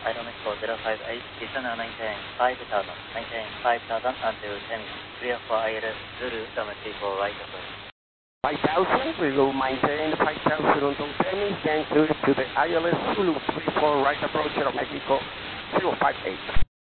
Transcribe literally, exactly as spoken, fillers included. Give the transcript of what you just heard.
Idle Mexico zero five eight, December maintain five thousand, maintain five thousand until ten, clear for I L S Zulu, domestic for right approach. five thousand, we will maintain five thousand until ten, then clear to the I L S Zulu three four right approach of Mexico zero five eight.